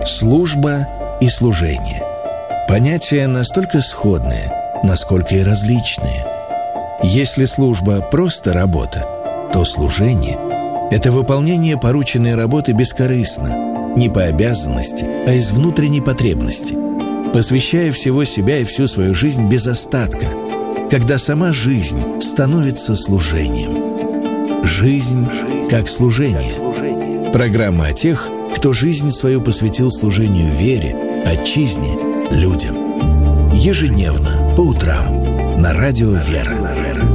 Служба и служение. Понятия настолько сходные, насколько и различные. Если служба – просто работа, то служение – это выполнение порученной работы бескорыстно, не по обязанности, а из внутренней потребности, посвящая всего себя и всю свою жизнь без остатка, когда сама жизнь становится служением. Жизнь как служение. Программа о тех, кто жизнь свою посвятил служению вере, отчизне, людям. Ежедневно, по утрам, на радио «Вера».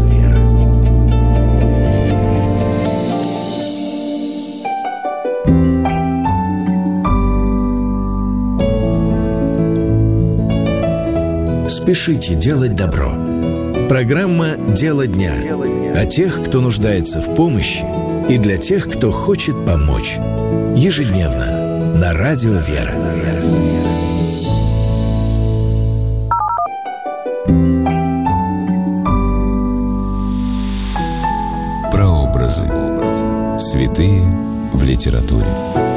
Спешите делать добро. Программа «Дело дня» о тех, кто нуждается в помощи, и для тех, кто хочет помочь. Ежедневно на радио «Вера». Прообразы. Святые в литературе.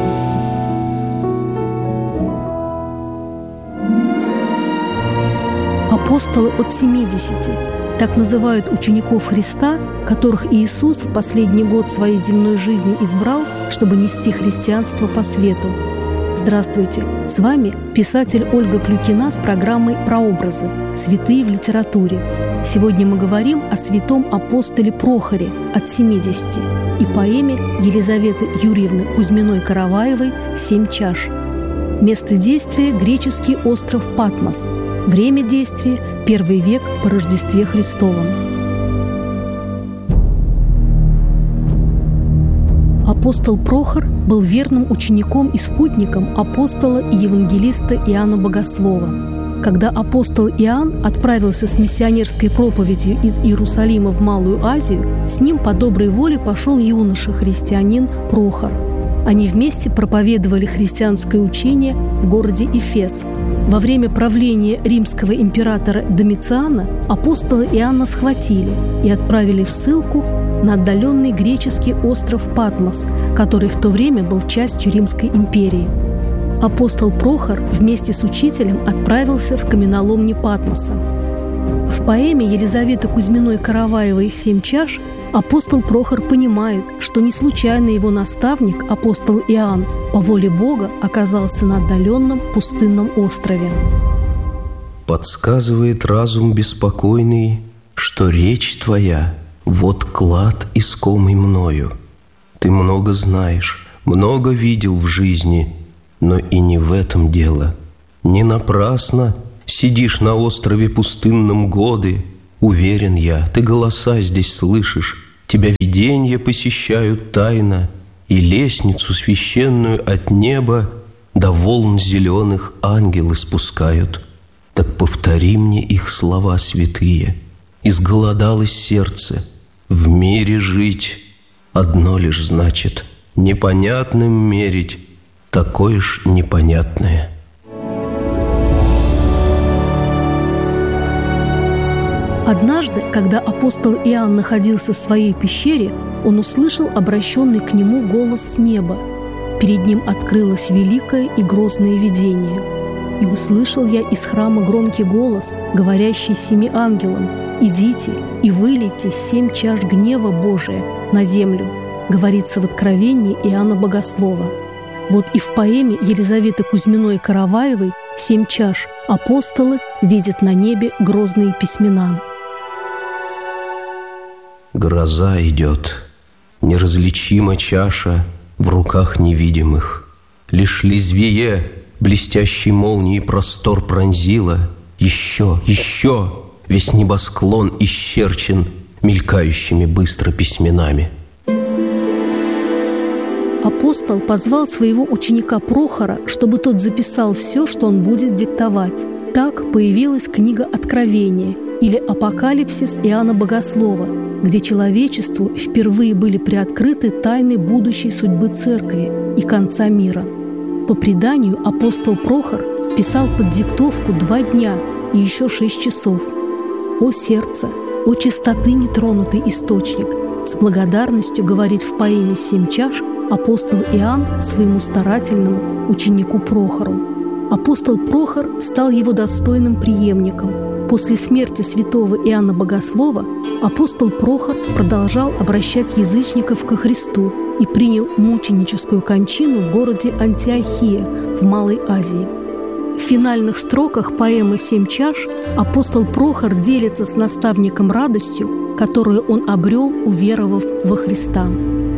Апостолы от 70. Так называют учеников Христа, которых Иисус в последний год своей земной жизни избрал, чтобы нести христианство по свету. Здравствуйте! С вами писатель Ольга Клюкина с программой «Прообразы. Святые в литературе». Сегодня мы говорим о святом апостоле Прохоре от 70 и поэме Елизаветы Юрьевны Кузьминой-Караваевой «Семь чаш». Место действия – греческий остров Патмос. Время действия – 1 век по Рождестве Христовом. Апостол Прохор был верным учеником и спутником апостола и евангелиста Иоанна Богослова. Когда апостол Иоанн отправился с миссионерской проповедью из Иерусалима в Малую Азию, с ним по доброй воле пошел юноша-христианин Прохор. Они вместе проповедовали христианское учение в городе Эфес. Во время правления римского императора Домициана апостола Иоанна схватили и отправили в ссылку на отдаленный греческий остров Патмос, который в то время был частью Римской империи. Апостол Прохор вместе с учителем отправился в каменоломни Патмоса. В поэме Елизаветы Кузьминой-Караваевой «Семь чаш» апостол Прохор понимает, что не случайно его наставник, апостол Иоанн, по воле Бога оказался на отдаленном пустынном острове. Подсказывает разум беспокойный, что речь твоя — вот клад, искомый мною. Ты много знаешь, много видел в жизни, но и не в этом дело. Не напрасно сидишь на острове пустынном годы. Уверен я, ты голоса здесь слышишь, тебя видения посещают тайно, и лестницу священную от неба до волн зеленых ангелы спускают. Так повтори мне их слова святые. Изголодалось сердце, в мире жить одно лишь значит непонятным мерить такое ж непонятное. Однажды, когда апостол Иоанн находился в своей пещере, он услышал обращенный к нему голос с неба. Перед ним открылось великое и грозное видение. «И услышал я из храма громкий голос, говорящий 7 ангелам: идите и вылейте 7 чаш гнева Божия на землю», говорится в Откровении Иоанна Богослова. Вот и в поэме Елизаветы Кузьминой-Караваевой «Семь чаш» апостолы видят на небе грозные письмена. Гроза идет, неразличима чаша в руках невидимых. Лишь лезвие блестящей молнии простор пронзило. Еще, еще весь небосклон исчерчен мелькающими быстро письменами. Апостол позвал своего ученика Прохора, чтобы тот записал все, что он будет диктовать. Так появилась книга Откровения или Апокалипсис Иоанна Богослова, где человечеству впервые были приоткрыты тайны будущей судьбы Церкви и конца мира. По преданию, апостол Прохор писал под диктовку 2 дня и еще 6 часов. «О сердце, о чистоты нетронутый источник!» С благодарностью говорит в поэме «Семь чаш» апостол Иоанн своему старательному ученику Прохору. Апостол Прохор стал его достойным преемником. После смерти святого Иоанна Богослова апостол Прохор продолжал обращать язычников ко Христу и принял мученическую кончину в городе Антиохия в Малой Азии. В финальных строках поэмы «Семь чаш» апостол Прохор делится с наставником радостью, которую он обрел, уверовав во Христа.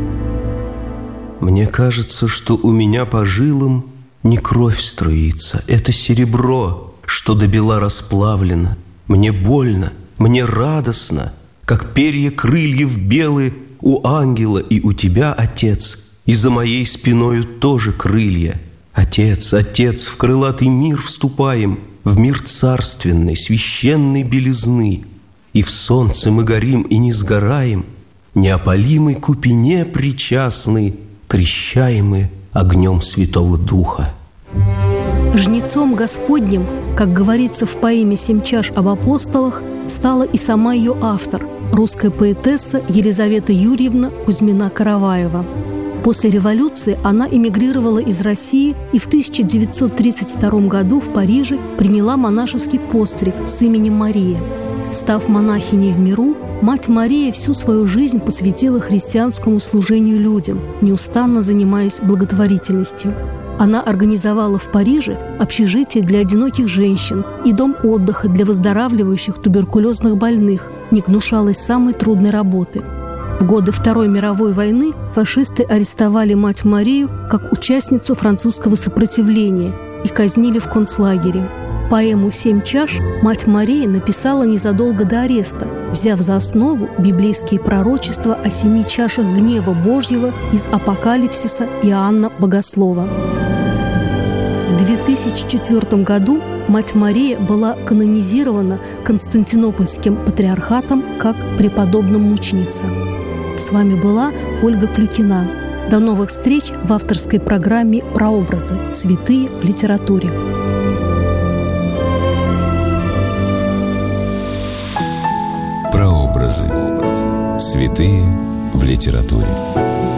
«Мне кажется, что у меня по жилам не кровь струится, это серебро, что до бела расплавлено. Мне больно, мне радостно, как перья крыльев белые у ангела и у тебя, Отец, и за моей спиною тоже крылья. Отец, Отец, в крылатый мир вступаем, в мир царственной, священной белизны, и в солнце мы горим и не сгораем, неопалимой купине причастны, крещаемы огнем Святого Духа». Жнецом Господним, как говорится в поэме «Семь чаш» об апостолах, стала и сама ее автор, русская поэтесса Елизавета Юрьевна Кузьмина-Караваева. После революции она эмигрировала из России и в 1932 году в Париже приняла монашеский постриг с именем Мария. Став монахиней в миру, мать Мария всю свою жизнь посвятила христианскому служению людям, неустанно занимаясь благотворительностью. Она организовала в Париже общежитие для одиноких женщин и дом отдыха для выздоравливающих туберкулезных больных, не гнушалась самой трудной работы. В годы Второй мировой войны фашисты арестовали мать Марию как участницу французского сопротивления и казнили в концлагере. Поэму «Семь чаш» мать Мария написала незадолго до ареста, взяв за основу библейские пророчества о 7 чашах гнева Божьего из Апокалипсиса Иоанна Богослова. В 2004 году мать Мария была канонизирована Константинопольским патриархатом как преподобная мученица. С вами была Ольга Клюкина. До новых встреч в авторской программе «Прообразы. Святые в литературе». Прообразы. Святые в литературе.